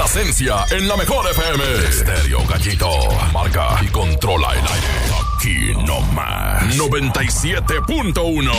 complacencia en la mejor FM. Estéreo Gallito. Marca y controla el aire. Aquí nomás. 97.1.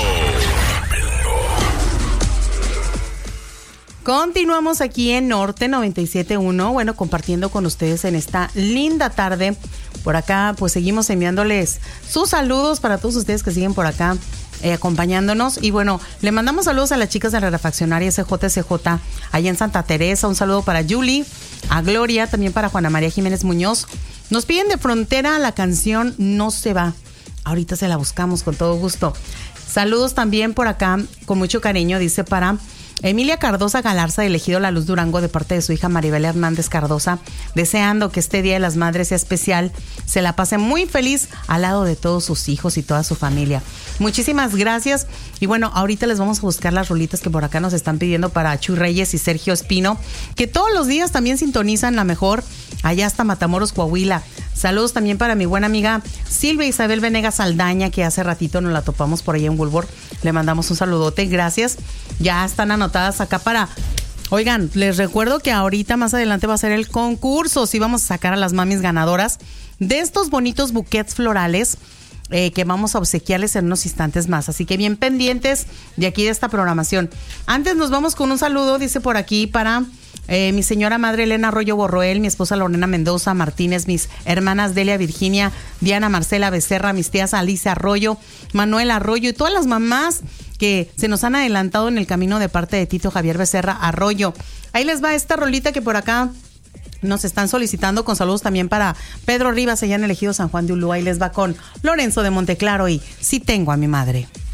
Continuamos aquí en Norte 97.1, bueno, compartiendo con ustedes en esta linda tarde. Por acá, pues seguimos enviándoles sus saludos para todos ustedes que siguen por acá acompañándonos. Y bueno, le mandamos saludos a las chicas de la refaccionaria SJSJ allá en Santa Teresa. Un saludo para Julie, a Gloria, también para Juana María Jiménez Muñoz. Nos piden de Frontera la canción No se va. Ahorita se la buscamos con todo gusto. Saludos también por acá, con mucho cariño, dice para Emilia Cardosa Galarza, de Ejido La Luz Durango, de parte de su hija Maribel Hernández Cardosa, deseando que este Día de las Madres sea especial, se la pase muy feliz al lado de todos sus hijos y toda su familia. Muchísimas gracias. Y bueno, ahorita les vamos a buscar las rolitas que por acá nos están pidiendo para Chuy Reyes y Sergio Espino, que todos los días también sintonizan la mejor allá hasta Matamoros, Coahuila. Saludos también para mi buena amiga Silvia Isabel Venegas Saldaña, que hace ratito nos la topamos por allá en Woolworth. Le mandamos un saludote, gracias. Ya están anotadas acá para... Oigan, les recuerdo que ahorita más adelante va a ser el concurso. Sí, vamos a sacar a las mamis ganadoras de estos bonitos buquets florales que vamos a obsequiarles en unos instantes más. Así que bien pendientes de aquí de esta programación. Antes nos vamos con un saludo, dice por aquí, para... mi señora madre Elena Arroyo Borroel, mi esposa Lorena Mendoza Martínez, mis hermanas Delia Virginia, Diana Marcela Becerra, mis tías Alicia Arroyo, Manuel Arroyo y todas las mamás que se nos han adelantado en el camino de parte de Tito Javier Becerra Arroyo. Ahí les va esta rolita que por acá nos están solicitando, con saludos también para Pedro Rivas allá en el Ejido San Juan de Ulúa. Ahí les va con Lorenzo de Monteclaro y Sí tengo a mi madre.